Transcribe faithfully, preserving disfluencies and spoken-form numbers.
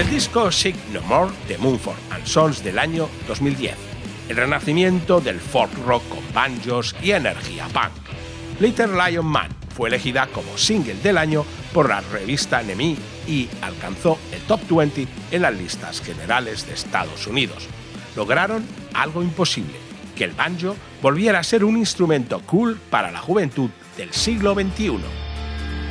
del disco Seek No More de Mumford and Sons del año dos mil diez, el renacimiento del folk rock con banjos y energía punk. Later Lion Man fue elegida como single del año por la revista N M E y alcanzó el top veinte en las listas generales de Estados Unidos. Lograron algo imposible, que el banjo volviera a ser un instrumento cool para la juventud del siglo veintiuno.